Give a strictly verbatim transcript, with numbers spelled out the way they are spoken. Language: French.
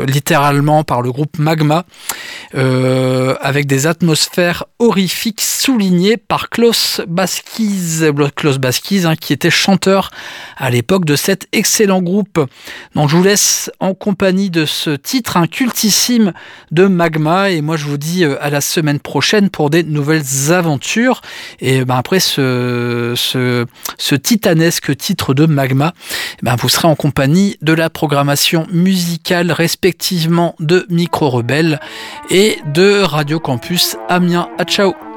littéralement par le groupe Magma, euh, avec des atmosphères horrifiques soulignées par Klaus Baskies, Klaus Baskies hein, qui était chanteur à l'époque de cet excellent groupe. Donc je vous laisse en compagnie de ce titre, un cultissime de Magma, et moi je vous dis à la semaine prochaine pour des nouvelles aventures. Et ben après ce, ce, ce titanesque titre de Magma, ben vous serez en compagnie de la programmation musicale respectivement de Micro Rebelle et de Radio Campus Amiens. À ciao.